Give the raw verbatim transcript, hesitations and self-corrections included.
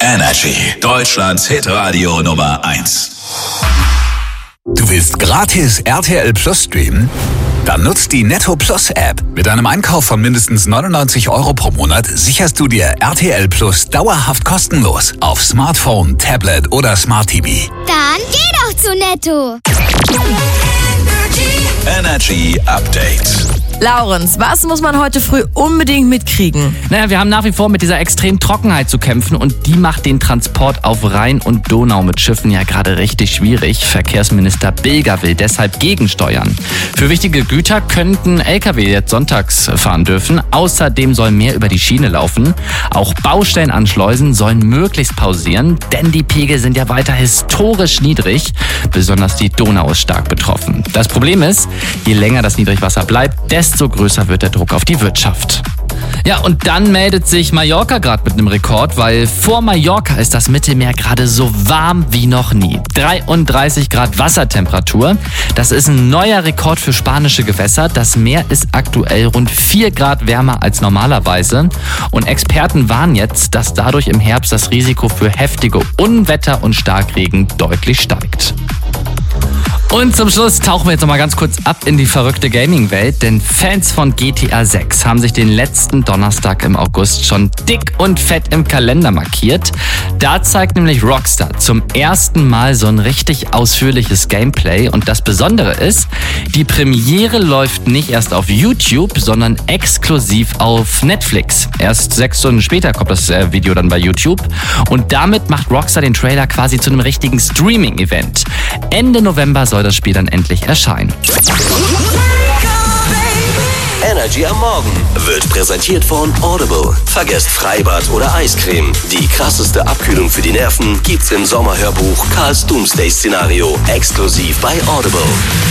Energy, Deutschlands Hitradio Nummer eins. Du willst gratis R T L Plus streamen? Dann nutzt die Netto Plus App. Mit einem Einkauf von mindestens neunundneunzig Euro pro Monat sicherst du dir R T L Plus dauerhaft kostenlos auf Smartphone, Tablet oder Smart T V. Dann geh doch zu Netto. Energy Update. Laurenz, was muss man heute früh unbedingt mitkriegen? Naja, wir haben nach wie vor mit dieser extremen Trockenheit zu kämpfen und die macht den Transport auf Rhein und Donau mit Schiffen ja gerade richtig schwierig. Verkehrsminister Bilger will deshalb gegensteuern. Für wichtige Güter könnten L K W jetzt sonntags fahren dürfen. Außerdem soll mehr über die Schiene laufen. Auch Baustellen an Schleusen sollen möglichst pausieren, denn die Pegel sind ja weiter historisch niedrig. Besonders die Donau ist stark betroffen. Das Problem ist, je länger das Niedrigwasser bleibt, desto größer wird der Druck auf die Wirtschaft. Ja, und dann meldet sich Mallorca gerade mit einem Rekord, weil vor Mallorca ist das Mittelmeer gerade so warm wie noch nie. dreiunddreißig Grad Wassertemperatur. Das ist ein neuer Rekord für spanische Gewässer. Das Meer ist aktuell rund vier Grad wärmer als normalerweise. Und Experten warnen jetzt, dass dadurch im Herbst das Risiko für heftige Unwetter und Starkregen deutlich steigt. Und zum Schluss tauchen wir jetzt noch mal ganz kurz ab in die verrückte Gaming-Welt, denn Fans von G T A sechs haben sich den letzten Donnerstag im August schon dick und fett im Kalender markiert. Da zeigt nämlich Rockstar zum ersten Mal so ein richtig ausführliches Gameplay und das Besondere ist, die Premiere läuft nicht erst auf YouTube, sondern exklusiv auf Netflix. Erst sechs Stunden später kommt das Video dann bei YouTube und damit macht Rockstar den Trailer quasi zu einem richtigen Streaming-Event. Ende November soll das Spiel dann endlich erscheinen. Energy am Morgen wird präsentiert von Audible. Vergesst Freibad oder Eiscreme. Die krasseste Abkühlung für die Nerven gibt's im Sommerhörbuch Karls Doomsday-Szenario exklusiv bei Audible.